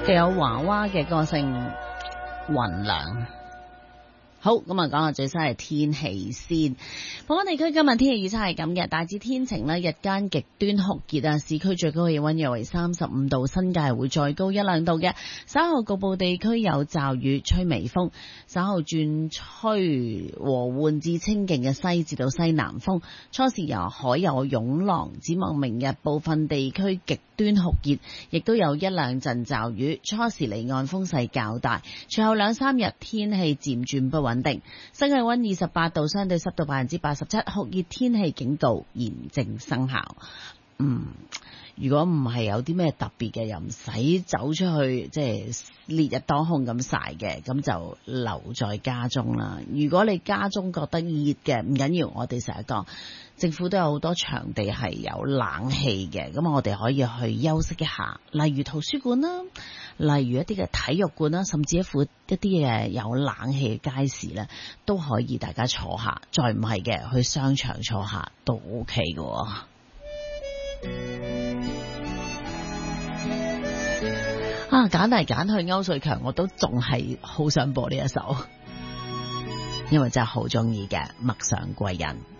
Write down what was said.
就有娃娃嘅歌聲雲涼。好，咁啊，講下最新嘅天氣先。本港地區今日天氣預測係咁嘅，大致天晴啦，日間極端酷熱啊，市區最高氣溫約為35度，新界會再高1、2度嘅。稍後局部地區有驟雨，吹微風，稍後轉吹和緩至清勁嘅西至到西南風，初時由海有湧浪。展望明日部分地區極端酷熱，亦都有1、2陣驟雨，初時離岸風勢較大，隨後2、3日天氣漸轉不穩定。室外溫28度，相對濕度87%，酷熱天氣警告現正生效。如果唔係有啲咩特別嘅，又唔使走出去，即係烈日當空咁曬嘅，咁就留在家中啦。如果你家中覺得熱嘅，唔緊要，我哋成日講，政府都有好多場地係有冷氣嘅，咁我哋可以去休息一下，例如圖書館啦，例如一啲嘅體育館啦，甚至一啲嘅有冷氣嘅街市咧，都可以大家坐下。再唔係嘅，去商場坐下都 OK 嘅。揀嚟揀去，歐瑞強我都仲係好想播呢一首，因為真係好中意嘅《陌上貴人》。